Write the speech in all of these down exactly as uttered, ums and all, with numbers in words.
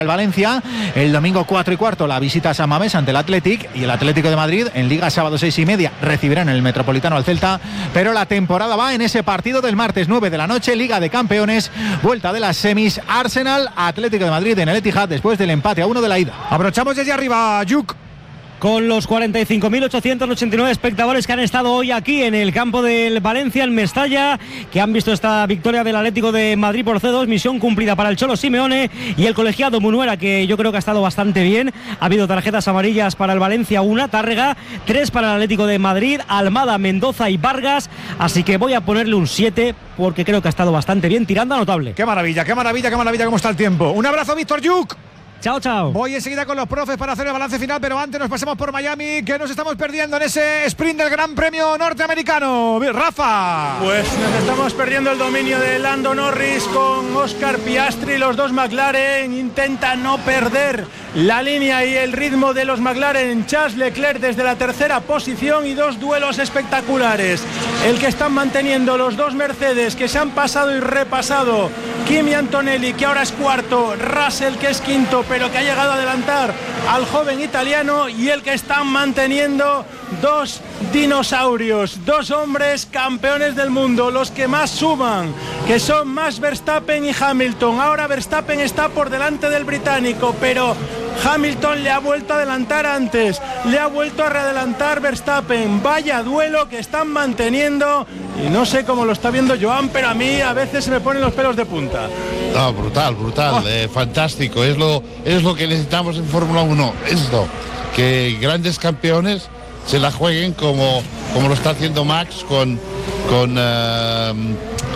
El Valencia, el domingo cuatro y cuarto la visita a San Mamés ante el Athletic, y el Atlético de Madrid en Liga sábado seis y media recibirán en el Metropolitano al Celta, pero la temporada va en ese partido del martes nueve de la noche, Liga de Campeones, vuelta de las semis, Arsenal, Atlético de Madrid en el Etihad después del empate a uno de la ida. Abrochamos desde arriba, Yuk. Con los cuarenta y cinco mil ochocientos ochenta y nueve espectadores que han estado hoy aquí en el campo del Valencia, en Mestalla, que han visto esta victoria del Atlético de Madrid por cero dos, misión cumplida para el Cholo Simeone y el colegiado Munuera, que yo creo que ha estado bastante bien. Ha habido tarjetas amarillas para el Valencia, una, Tárrega, tres para el Atlético de Madrid, Almada, Mendoza y Vargas, así que voy a ponerle un siete porque creo que ha estado bastante bien, tirando a notable. Qué maravilla, qué maravilla, qué maravilla cómo está el tiempo. Un abrazo, Víctor Yuk. Chao, chao. Voy enseguida con los profes para hacer el balance final, pero antes nos pasamos por Miami, que nos estamos perdiendo en ese sprint del Gran Premio norteamericano. Rafa. Pues nos estamos perdiendo el dominio de Lando Norris con Oscar Piastri. Los dos McLaren intentan no perder la línea y el ritmo de los McLaren. Charles Leclerc desde la tercera posición y dos duelos espectaculares. El que están manteniendo los dos Mercedes, que se han pasado y repasado. Kimi Antonelli, que ahora es cuarto. Russell, que es quinto, pero que ha llegado a adelantar al joven italiano, y el que están manteniendo dos dinosaurios, dos hombres campeones del mundo, los que más suman, que son Max Verstappen y Hamilton. Ahora Verstappen está por delante del británico, pero Hamilton le ha vuelto a adelantar antes, le ha vuelto a readelantar Verstappen. Vaya duelo que están manteniendo, y no sé cómo lo está viendo Joan, pero a mí a veces se me ponen los pelos de punta. No, brutal, brutal, oh. eh, fantástico, es lo, es lo que necesitamos en Fórmula uno, esto, que grandes campeones se la jueguen como, como lo está haciendo Max con... con uh,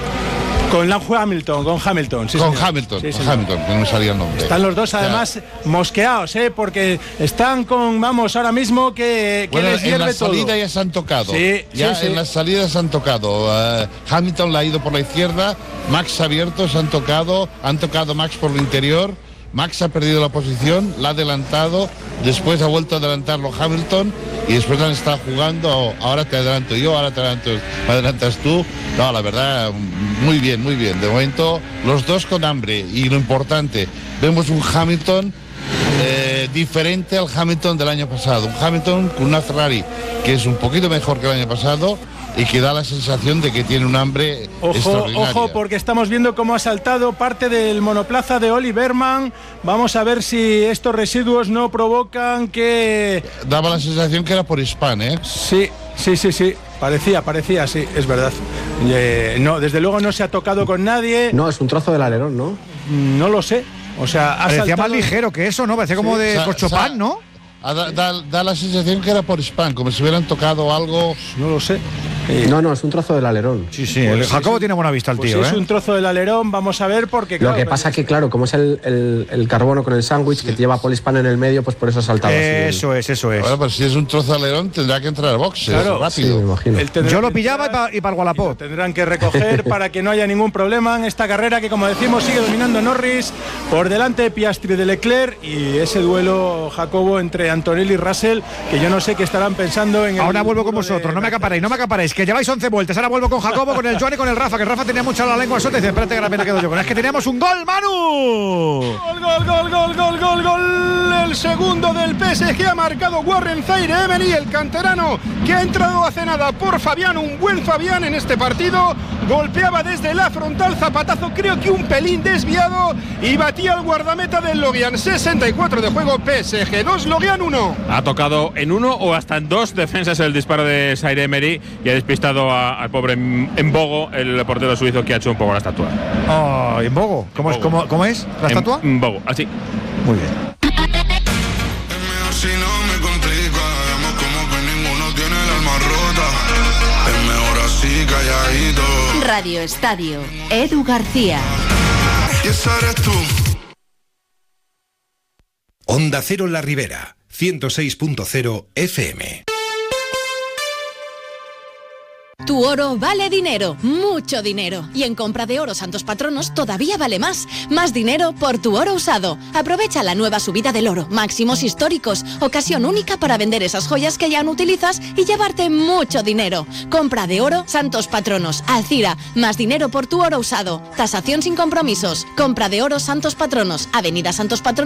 Con la Hamilton, con Hamilton, sí, con señor. Hamilton, sí, con Hamilton, que no me salía el nombre. Están los dos además ya. mosqueados, ¿eh? Porque están con, vamos, ahora mismo que, que bueno, les hierve todo. En la salida ya se han tocado. Sí, ya sí, en sí. las salidas se han tocado. Uh, Hamilton la ha ido por la izquierda, Max abierto, se han tocado, han tocado Max por el interior. Max ha perdido la posición, la ha adelantado, después ha vuelto a adelantarlo Hamilton y después han estado jugando, ahora te adelanto yo, ahora te adelanto, me adelantas tú. No, la verdad, muy bien, muy bien. De momento, los dos con hambre, y lo importante, vemos un Hamilton eh, diferente al Hamilton del año pasado. Un Hamilton con una Ferrari que es un poquito mejor que el año pasado y que da la sensación de que tiene un hambre ojo, extraordinaria. Ojo, porque estamos viendo cómo ha saltado parte del monoplaza de Oli Berman. Vamos a ver si estos residuos no provocan que... Daba la sensación que era por Span, ¿eh? Sí, sí, sí, sí. Parecía, parecía, sí, es verdad. Eh, no, desde luego no se ha tocado con nadie. No, es un trozo del alerón, ¿no? No lo sé. O sea, ha parecía saltado... más ligero que eso, ¿no? Parecía como sí. de corchopán, ¿no? Da, da, da la sensación que era por Span, como si hubieran tocado algo. No lo sé. Eh, no, no, es un trozo del alerón. Sí, sí, pues el Jacobo sí, tiene buena vista el pues tío, si ¿eh? es un trozo del alerón, vamos a ver, porque claro, lo que pasa es que, claro, como es el, el, el carbono con el sándwich sí. que lleva Polispan en el medio, pues por eso ha saltado eh, así. Eso es, eso es. Bueno, pues si es un trozo de alerón, tendrá que entrar al boxe, claro, rápido. Sí, me imagino. Yo lo pillaba y para pa el Wallapop. Tendrán que recoger para que no haya ningún problema en esta carrera que, como decimos, sigue dominando Norris por delante de Piastri, de Leclerc, y ese duelo, Jacobo, entre Antonelli y Russell, que yo no sé qué estarán pensando en el... Ahora vuelvo con vosotros, no me acaparéis, no me acaparéis, que lleváis once vueltas. Ahora vuelvo con Jacobo, con el Joan y con el Rafa, que el Rafa tenía mucha la lengua suelta y dice, espérate que la pena quedo yo con. Es que teníamos un gol, Manu. Gol, gol, gol, gol, gol, gol, gol. El segundo del P S G ha marcado Warren Zaïre-Emery, el canterano, que ha entrado hace nada por Fabián, un buen Fabián en este partido. Golpeaba desde la frontal, zapatazo creo que un pelín desviado, y batía al guardameta del Lorient. sesenta y cuatro de juego, P S G dos, Lorient uno. Ha tocado en uno o hasta en dos defensas el disparo de Zaïre-Emery y ha despistado a, al pobre Mbogo, el portero suizo, que ha hecho un poco la estatua. Oh, ¿Mbogo? ¿Cómo es, cómo, ¿Cómo es la estatua? Mbogo, así. Muy bien. Si no me complica, hagamos como que ninguno tiene el alma rota. Es mejor así, calladito. Radio Estadio, Edu García. Y esa eres tú. Onda Cero La Ribera, ciento seis punto cero F M. Tu oro vale dinero, mucho dinero. Y en compra de oro Santos Patronos todavía vale más. Más dinero por tu oro usado. Aprovecha la nueva subida del oro, máximos históricos, ocasión única para vender esas joyas que ya no utilizas y llevarte mucho dinero. Compra de oro Santos Patronos, Alcira, más dinero por tu oro usado. Tasación sin compromisos. Compra de oro Santos Patronos, Avenida Santos Patronos.